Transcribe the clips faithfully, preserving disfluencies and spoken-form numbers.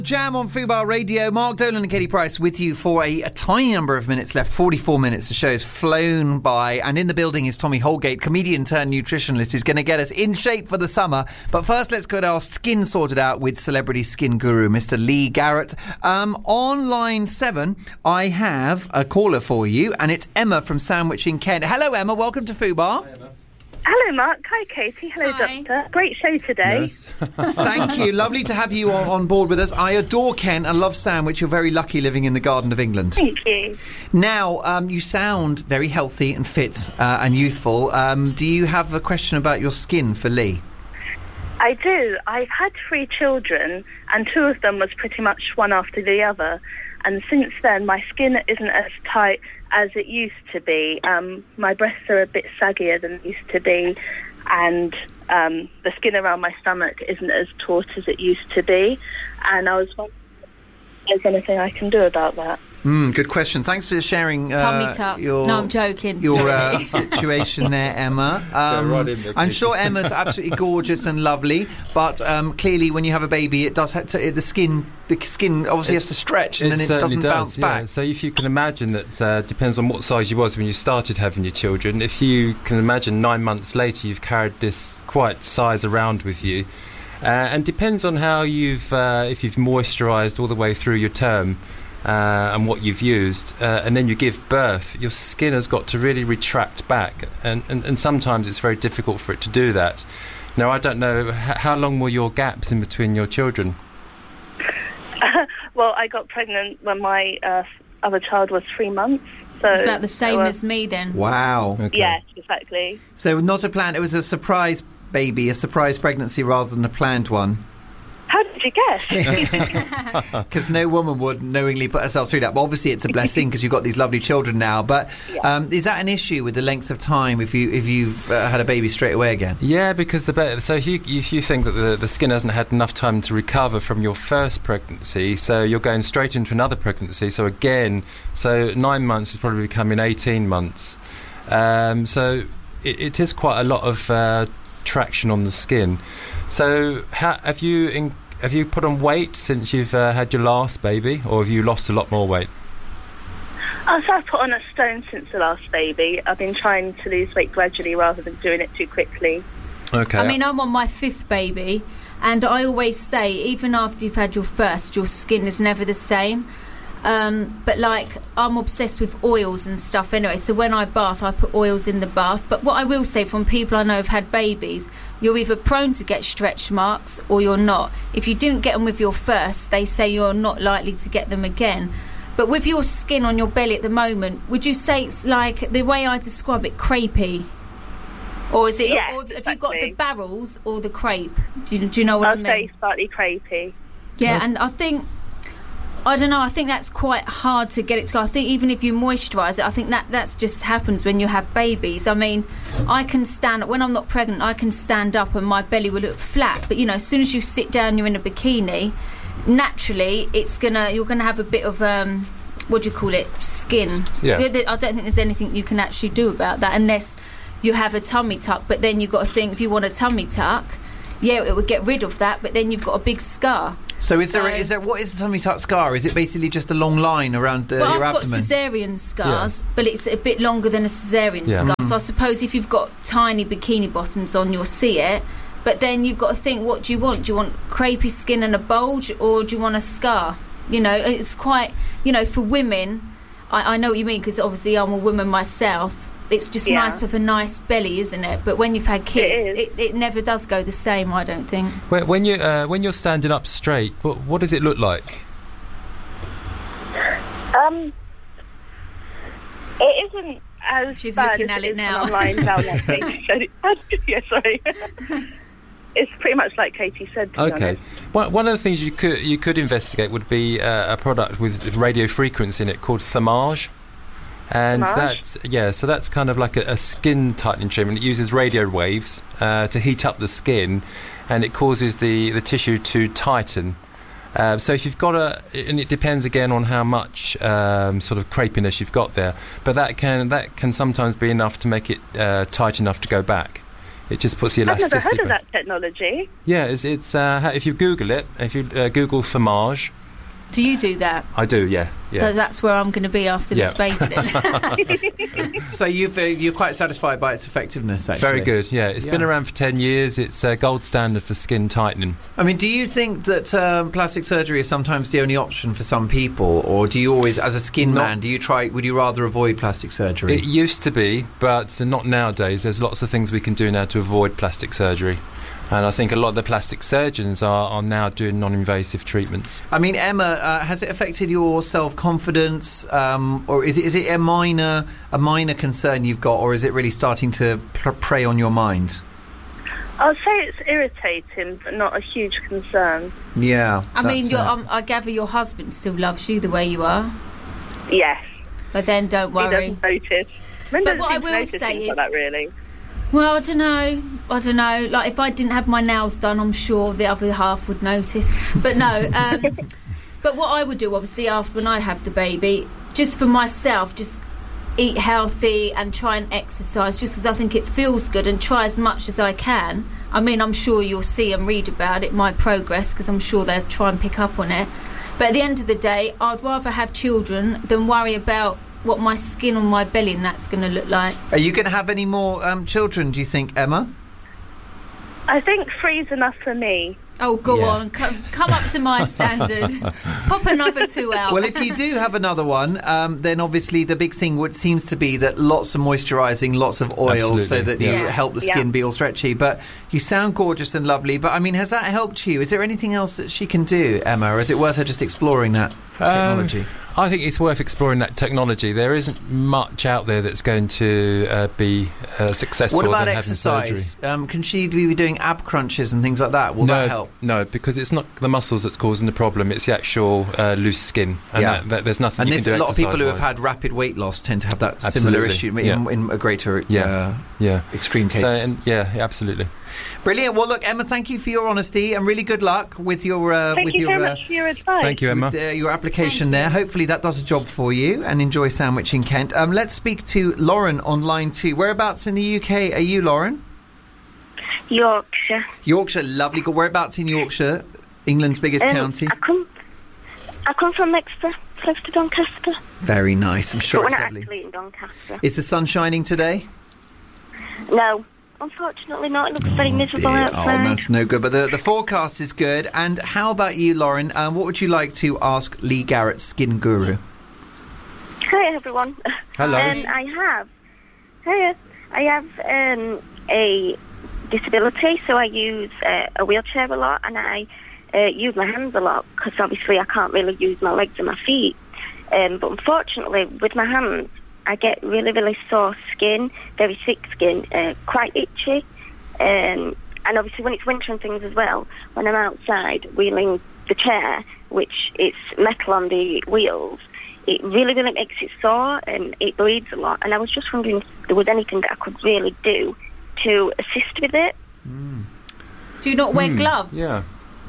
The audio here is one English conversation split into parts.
Jam on Fubar Radio. Mark Dolan and Katie Price with you for a, a tiny number of minutes left. forty-four minutes. The show has flown by. And in the building is Tommy Holgate, comedian turned nutritionalist, who's going to get us in shape for the summer. But first, let's get our skin sorted out with celebrity skin guru, Mister Lee Garrett. Um, on line seven, I have a caller for you, and it's Emma from Sandwich in Kent. Hello, Emma. Welcome to Fubar. Hi, Emma. Hello, Mark. Hi, Katie. Hello, Hi. Doctor. Great show today. Yes. Thank you. Lovely to have you on, on board with us. I adore Kent and love Sandwich. You're very lucky living in the Garden of England. Thank you. Now, um, you sound very healthy and fit uh, and youthful. Um, do you have a question about your skin for Lee? I do. I've had three children, and two of them was pretty much one after the other. And since then, my skin isn't as tight as it used to be. Um, my breasts are a bit saggier than it used to be, and um, the skin around my stomach isn't as taut as it used to be. And I was wondering if there's anything I can do about that. Mm, good question. Thanks for sharing uh, Tummy tuck. your, No, I'm joking. your uh, Sorry. situation there, Emma. Um, right in there, I'm Katie. sure Emma's absolutely gorgeous and lovely, but um, clearly when you have a baby, it does have to, the skin the skin obviously It- has to stretch and It then it certainly doesn't does, bounce yeah. back. So if you can imagine that, uh, depends on what size you was when you started having your children. If you can imagine nine months later, you've carried this quite size around with you, uh, and depends on how you've uh, if you've moisturised all the way through your term. Uh, and what you've used, uh, and then you give birth, your skin has got to really retract back, and, and, and sometimes it's very difficult for it to do that. Now, I don't know, h- how long were your gaps in between your children? Well, I got pregnant when my uh, other child was three months. So It's about the same there were- as me then. Wow. Okay. Yes, exactly. So not a plan, it was a surprise baby, a surprise pregnancy rather than a planned one. How did you guess? Because no woman would knowingly put herself through that. But obviously it's a blessing because you've got these lovely children now. But Yeah. um, is that an issue with the length of time if, you, if you've uh, had a baby straight away again? Yeah, because the be- so if you if you think that the, the skin hasn't had enough time to recover from your first pregnancy, so you're going straight into another pregnancy. So again, so nine months is probably becoming eighteen months. Um, so it, it is quite a lot of uh, traction on the skin. So ha- have you in, have you put on weight since you've uh, had your last baby, or have you lost a lot more weight? Oh, so I've put on a stone since the last baby. I've been trying to lose weight gradually rather than doing it too quickly. Okay. I mean, I'm on my fifth baby, and I always say, even after you've had your first, your skin is never the same. Um, but like, I'm obsessed with oils and stuff anyway, so when I bath, I put oils in the bath. But what I will say from people I know have had babies, you're either prone to get stretch marks or you're not. If you didn't get them with your first, they say you're not likely to get them again. But with your skin on your belly at the moment, would you say it's like, the way I describe it, crepey? Or is it, Yeah, or have you got the exactly. barrels or the crepe? Do you, do you know what I'll I mean? say slightly crepey. Yeah, and I think, I don't know, I think that's quite hard to get it to go. I think even if you moisturise it, I think that that's just happens when you have babies. I mean, I can stand, when I'm not pregnant, I can stand up and my belly will look flat. But, you know, as soon as you sit down, you're in a bikini, naturally, it's gonna, you're going to have a bit of, um, what do you call it, skin. Yeah. I don't think there's anything you can actually do about that unless you have a tummy tuck. But then you've got to think, if you want a tummy tuck, yeah, it would get rid of that, but then you've got a big scar. So is So- there is there what is the tummy tuck scar? Is it basically just a long line around uh, Well, your I've abdomen? got caesarean scars, but it's a bit longer than a caesarean Yeah. scar. So I suppose if you've got tiny bikini bottoms on, you'll see it. But then you've got to think, what do you want? Do you want crepey skin and a bulge, or do you want a scar? You know, it's quite, you know, for women, I, I know what you mean, because obviously I'm a woman myself. It's just Yeah. nice to have a nice belly, isn't it? But when you've had kids, It it, it never does go the same, I don't think. When, when you uh, when you're standing up straight, what, what does it look like? Um, it isn't as She's bad looking as at it it is now. when I'm lying down like Katie said. Yeah, sorry. It's pretty much like Katie said, to be Okay. honest. One, one of the things you could you could investigate would be uh, a product with radio frequency in it called Thermage. And Thermage? that's, yeah, so that's kind of like a, a skin tightening treatment. It uses radio waves uh, to heat up the skin, and it causes the, the tissue to tighten. Um, so if you've got a, and it depends again on how much um, sort of crepiness you've got there, but that can that can sometimes be enough to make it uh, tight enough to go back. It just puts the I've never elasticity. heard of that technology. Yeah, it's, it's uh, if you Google it, if you uh, Google Thermage. Do you do that? I do, yeah. yeah. So that's where I'm going to be after Yeah. this baby then. So you've, uh, you're quite satisfied by its effectiveness, actually. Very good, yeah. It's Yeah. been around for ten years. It's a gold standard for skin tightening. I mean, do you think that um, plastic surgery is sometimes the only option for some people, or do you always, as a skin Not- man, do you try? Would you rather avoid plastic surgery? It used to be, but not nowadays. There's lots of things we can do now to avoid plastic surgery. And I think a lot of the plastic surgeons are, are now doing non-invasive treatments. I mean, Emma, uh, has it affected your self-confidence, um, or is it is it a minor a minor concern you've got, or is it really starting to pr- prey on your mind? I'll say it's irritating, but not a huge concern. Yeah, I mean, that's your, it. um, I gather your husband still loves you the way you are. Yes, But then don't he worry. doesn't notice. Men But don't what I seem to will notice say things is- like that, really. Well, I don't know. I don't know. Like, if I didn't have my nails done, I'm sure the other half would notice. But no. Um, but what I would do, obviously, after when I have the baby, just for myself, just eat healthy and try and exercise, just because I think it feels good, and try as much as I can. I mean, I'm sure you'll see and read about it, my progress, because I'm sure they'll try and pick up on it. But at the end of the day, I'd rather have children than worry about what my skin on my belly and that's going to look like. Are you going to have any more um, children, do you think, Emma? I think three's enough for me. Oh, go Yeah. on, come, come up to my standard. Pop another two out. Well, if you do have another one, um, then obviously the big thing would seems to be that lots of moisturising, lots of oil, so Absolutely, that you yeah. help the Yeah. skin be all stretchy. But you sound gorgeous and lovely. But I mean, has that helped you? Is there anything else that she can do, Emma, or is it worth her just exploring that technology? Um, I think it's worth exploring that technology. There isn't much out there that's going to uh, be uh, successful. What about than exercise? Having Um, can she be doing ab crunches and things like that? Will no, that help? No, because it's not the muscles that's causing the problem. It's the actual uh, loose skin, and Yeah. that, that, there's nothing And you there's can a do. lot of people who have exercise-wise. had rapid weight loss tend to have that similar Absolutely, issue in, yeah. in a greater Yeah. uh, yeah. extreme So, cases. and, yeah, yeah, absolutely. Brilliant. Well, look, Emma, thank you for your honesty and really good luck with your uh, Thank with you your very uh, much for your advice. Thank you, Emma. with, uh, your application there. Hopefully that does a job for you, and enjoy Sandwich in Kent. Um, let's speak to Lauren on line two. Whereabouts in the U K are you, Lauren? Yorkshire. Yorkshire, lovely. Good. Whereabouts in Yorkshire? England's biggest Um, county. I come, I come from Exeter, close to Doncaster. Very nice. I'm sure but we're it's not lovely. actually in Doncaster. Is the sun shining today? No, unfortunately not. It looks very miserable Dear. outside. Oh, that's no good. But the, the forecast is good. And how about you, Lauren? Um, what would you like to ask Lee Garrett, Skin Guru? Hi everyone. Hello. Um, I have. Hiya. I have um, a disability, so I use uh, a wheelchair a lot, and I uh, use my hands a lot because obviously I can't really use my legs and my feet. Um, but unfortunately, with my hands, I get really, really sore skin, very thick skin, uh, quite itchy. Um, and obviously, when it's winter and things as well, when I'm outside wheeling the chair, which it's metal on the wheels, it really, really makes it sore and it bleeds a lot. And I was just wondering if there was anything that I could really do to assist with it. Do you not wear Hmm, gloves? Yeah.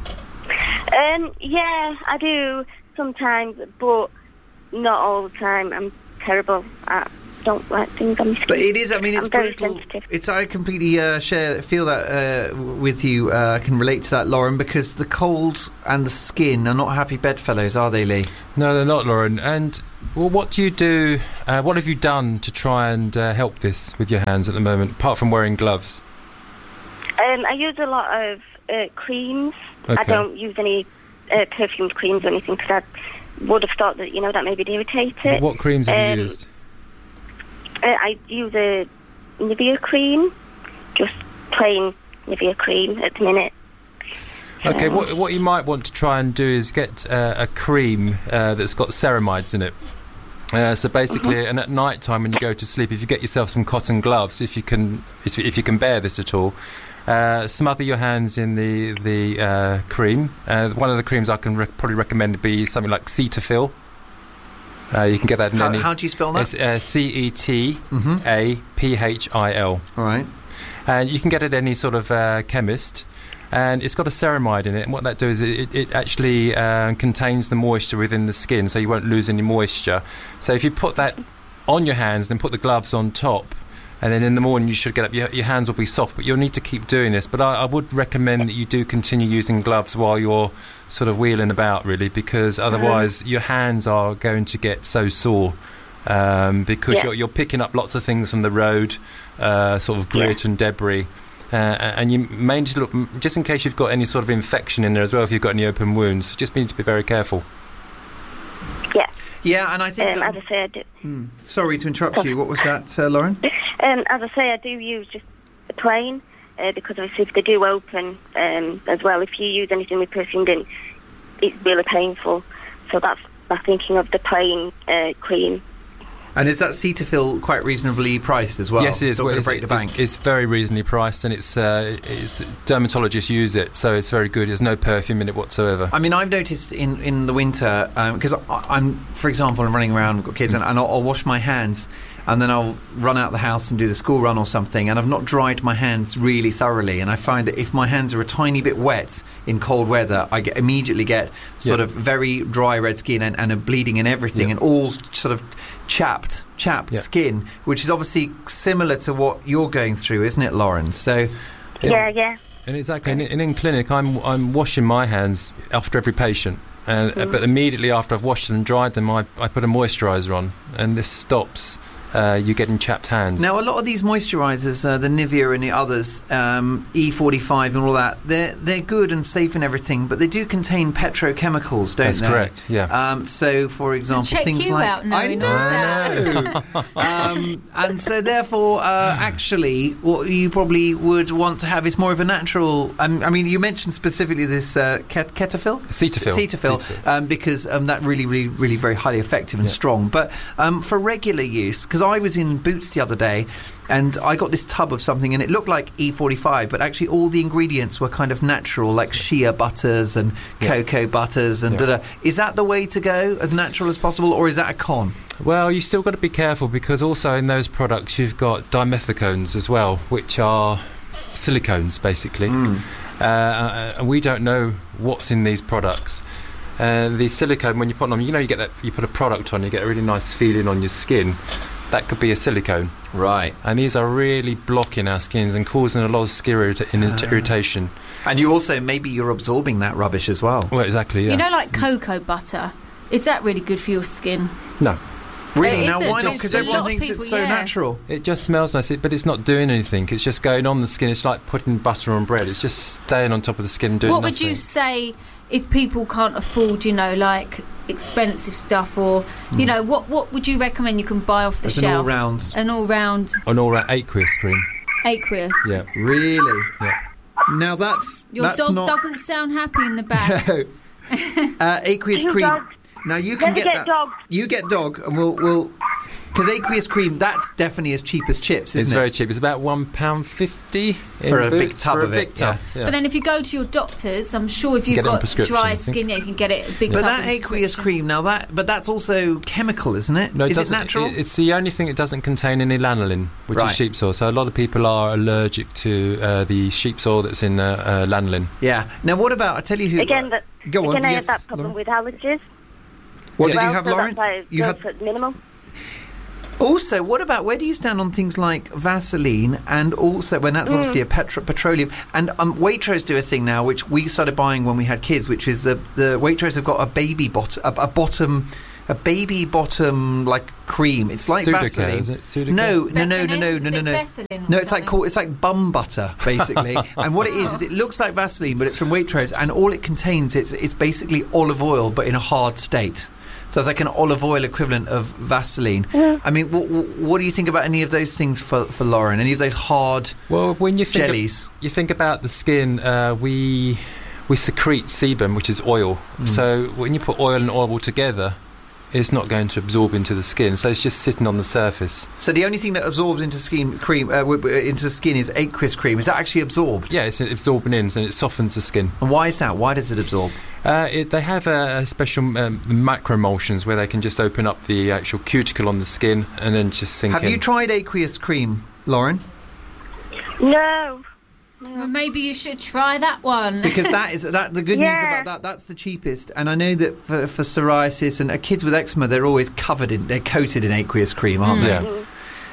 Um, yeah, I do sometimes, but not all the time. I'm terrible at don't like things on my skin. But it is, I mean, it's I'm very brutal. sensitive. It's, I completely uh, share, feel that uh, with you. Uh, I can relate to that, Lauren, because the cold and the skin are not happy bedfellows, are they, Lee? No, they're not, Lauren. And well, what do you do? Uh, what have you done to try and uh, help this with your hands at the moment, apart from wearing gloves? Um, I use a lot of uh, creams. I Okay. don't use any uh, perfumed creams or anything because I would have thought that, you know, that maybe irritate it. What creams have Um, you used? Uh, I use a Nivea cream, just plain Nivea cream at the minute. Okay, Um, what what you might want to try and do is get uh, a cream uh, that's got ceramides in it. Uh, so basically, and at night time when you go to sleep, if you get yourself some cotton gloves, if you can, if, if you can bear this at all, uh, smother your hands in the the uh, cream. Uh, one of the creams I can rec- probably recommend would be something like Cetaphil. Uh, you can get that in How, any. how do you spell that? It's uh, C E T Mm-hmm. A P H I L. All right. And you can get it at any sort of uh, chemist. And it's got a ceramide in it, and what that does is it, it actually uh, contains the moisture within the skin, so you won't lose any moisture. So if you put that on your hands, then put the gloves on top, And then in the morning you should get up, your, your hands will be soft, but you'll need to keep doing this. But I, I would recommend that you do continue using gloves while you're sort of wheeling about, really, because otherwise mm-hmm. your hands are going to get so sore um, because yeah. you're, you're picking up lots of things from the road, uh, sort of grit yeah. and debris. Uh, and you may need to look, just in case you've got any sort of infection in there as well, if you've got any open wounds, just need to be very careful. Yeah. Yeah, and I think... Um, um, as I say, I do... Hmm. Sorry to interrupt oh. you. What was that, uh, Lauren? Um, as I say, I do use just a plain, uh, because obviously if they do open um, as well, if you use anything with perfumed in, it's really painful. So that's my thinking of the plain uh, cream. And is that Cetaphil quite reasonably priced as well? Yes, it is. Still well, going to break the bank. It's very reasonably priced, and it's, uh, it's dermatologists use it, so it's very good. There's no perfume in it whatsoever. I mean, I've noticed in, in the winter, because um, I'm, for example, I'm running around, I've got kids, and, and I'll, I'll wash my hands, and then I'll run out the house and do the school run or something, and I've not dried my hands really thoroughly, and I find that if my hands are a tiny bit wet in cold weather, I get, immediately get sort yeah. of very dry red skin and, and a bleeding and everything, yeah. and all sort of chapped, chapped yeah. skin, which is obviously similar to what you're going through, isn't it, Lauren? So, yeah, yeah. And exactly, and in, in clinic, I'm I'm washing my hands after every patient, and mm. but immediately after I've washed them and dried them, I I put a moisturiser on, and this stops uh, you getting chapped hands. Now, a lot of these moisturisers, uh, the Nivea and the others, um, E forty-five and all that, they're they're good and safe and everything, but they do contain petrochemicals, don't That's they? That's correct. Yeah. Um, so, for example, check things you like out knowing I know, um, and so therefore, uh, actually, what you probably would want to have is more of a natural. Um, I mean, you mentioned specifically this uh, ket- Cetaphil, Cetaphil, Cetaphil, Cetaphil. Um, because um, that really, really, really very highly effective and yeah. strong. But um, for regular use, because I was in Boots the other day, and I got this tub of something, and it looked like E forty-five, but actually all the ingredients were kind of natural, like shea butters and yeah. cocoa butters and yeah. da-da. Is that the way to go, as natural as possible, or is that a con? Well, you still got to be careful, because also in those products you've got dimethicones as well, which are silicones basically, mm. uh, and we don't know what's in these products. Uh, the silicone, when you put them on, you know, you get that, you put a product on, you get a really nice feeling on your skin. That could be a silicone. Right. And these are really blocking our skins and causing a lot of skin irrita- uh. irritation. And you also, maybe you're absorbing that rubbish as well. Well, exactly, yeah. You know, like cocoa butter, is that really good for your skin? No. Really? It now, isn't. why not? Just Because a everyone lot of thinks people, it's so yeah. natural. It just smells nice, but it's not doing anything. It's just going on the skin. It's like putting butter on bread. It's just staying on top of the skin and doing What nothing. would you say if people can't afford, you know, like expensive stuff, or mm. you know, what what would you recommend you can buy off the As shelf? an all-round, an all-round, an all-round aqueous cream. Aqueous. Yeah. Really? Yeah. Now that's your that's dog not... doesn't sound happy in the back. No. uh, aqueous cream. Dogs. Now you can Never get, get that. dog. You get dog, and we'll we'll because aqueous cream, that's definitely as cheap as chips, isn't it's it? It's very cheap. It's about one pound fifty for a big tub for a of big it. Tub. Yeah. Yeah. But then if you go to your doctors, I'm sure if you've Get it on got prescription, dry I think. skin, yeah, you can get it a big But tub. that of aqueous prescription. cream, now that, but that's also chemical, isn't it? No, it Is it doesn't- natural? it- It's the only thing it doesn't contain any lanolin, which Right. is sheep's oil. So a lot of people are allergic to uh, the sheep's oil that's in uh, uh, lanolin. Yeah. Now, what about? I tell you who. Again, that, Go on. again, I Yes, had that problem Lauren. with allergies. What as did well, you have, so Lauren? That's why I You go had. for minimal. Also, what about, where do you stand on things like Vaseline, and also, when that's Mm. obviously a petro- petroleum, and um, Waitrose do a thing now, which we started buying when we had kids, which is the the Waitrose have got a baby bot a, a bottom a baby bottom like cream. It's like Sudocare, Vaseline. is it? Sudocare? No, no, no, no, no, Bethany? no, Is no, it no. Bethelin or No, it's like something? called, it's like bum butter basically. And what it is is it looks like Vaseline, but it's from Waitrose, and all it contains it's it's basically olive oil, but in a hard state. So it's like an olive oil equivalent of Vaseline. Mm. I mean, what, what do you think about any of those things for, for Lauren? Any of those hard Well, when you think jellies? Of, you think about the skin, uh, we we secrete sebum, which is oil. Mm. So when you put oil and oil together, it's not going to absorb into the skin. So it's just sitting on the surface. So the only thing that absorbs into skin cream uh, w- w- into the skin is aqueous cream. Is that actually absorbed? Yeah, it's absorbing in, and it softens the skin. And why is that? Why does it absorb? Uh, it, they have a, a special um, macroemulsions where they can just open up the actual cuticle on the skin and then just sink Have in. you tried aqueous cream, Lauren? No. Well, maybe you should try that one. Because that is that the good news Yeah. about that. That's the cheapest, and I know that for, for psoriasis and uh, kids with eczema, they're always covered in, they're coated in aqueous cream, aren't Mm. they? Yeah. Mm.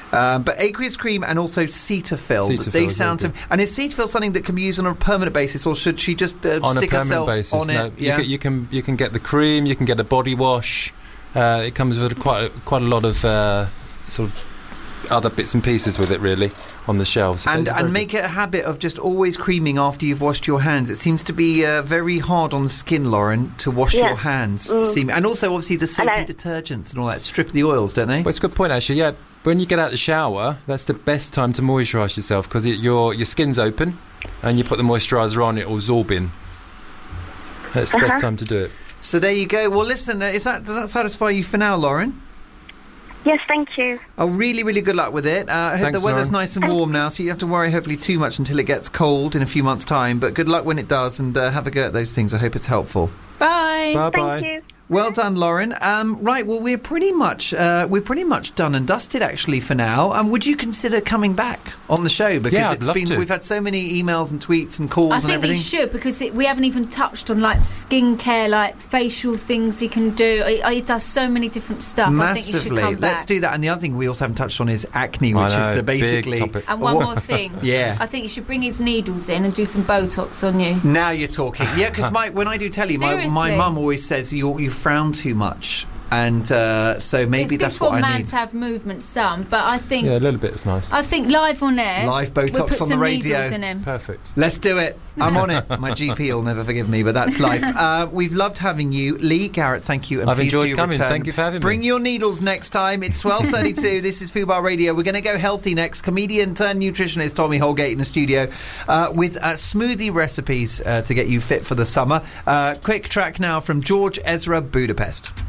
Um, but aqueous cream and also Cetaphil. Cetaphil They is sound very to, and is Cetaphil something that can be used on a permanent basis, or should she just uh, on stick a permanent herself basis, on no. it? You, Yeah. can, you can you can get the cream, you can get a body wash. Uh, it comes with quite a, quite a lot of uh, sort of other bits and pieces with it, really, on the shelves. And It's very and make it a habit of just always creaming after you've washed your hands. It seems to be uh, very hard on the skin, Lauren, to wash Yeah. your hands. Mm. Seem, and also, obviously, the soapy know. detergents and all that strip the oils, don't they? Well, it's a good point, actually. Yeah, when you get out of the shower, that's the best time to moisturise yourself because your your skin's open, and you put the moisturiser on, it will absorb in. That's the Uh-huh. best time to do it. So there you go. Well, listen, uh, is that does that satisfy you for now, Lauren? Yes, thank you. Oh, really, really good luck with it. Uh, I hope Thanks, the weather's Lauren. nice and warm now, so you don't have to worry, hopefully, too much until it gets cold in a few months' time. But good luck when it does, and uh, have a go at those things. I hope it's helpful. Bye. Bye Thank bye. you. Well done, Lauren. Um, right, well, we're pretty much uh, we're pretty much done and dusted actually for now. Um, would you consider coming back on the show because Yeah, I'd it's love been to. we've had so many emails and tweets and calls I and think everything. he should because it, we haven't even touched on like skincare, like facial things he can do. He, he does so many different stuff. I think he should Massively. come Let's back. do that. And the other thing we also haven't touched on is acne, I which know, is the big basically. topic. And one What- more thing. Yeah. I think you should bring his needles in and do some Botox on you. Now you're talking. Yeah, because my when I do telly, my my Seriously. mum always says you you frown too much, and uh, so maybe it's that's good for what a I man need. to have movement some, but I think Yeah, a little bit is nice. I think live on air, Live we'll Botox put on the some radio. needles in him. Perfect. Let's do it. I'm on it. My G P will never forgive me, but that's life. Uh, we've loved having you, Lee Garrett. Thank you, and I've please enjoyed do coming. return. Thank you for having me. Bring your needles next time. It's twelve thirty-two. This is Fubar Radio. We're going to go healthy next. Comedian turned nutritionist Tommy Holgate in the studio uh, with uh, smoothie recipes uh, to get you fit for the summer. Uh, quick track now from George Ezra Budapest.